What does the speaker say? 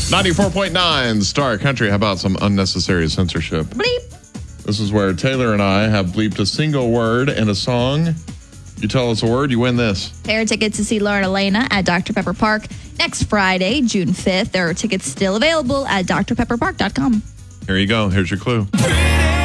94.9 Star Country. How about some unnecessary censorship? Bleep. This is where Taylor and I have bleeped a single word in a song. You tell us a word, you win this. Pair of tickets to see Lauren Elena at Dr. Pepper Park next Friday, June 5th. There are tickets still available at drpepperpark.com. Here you go. Here's your clue.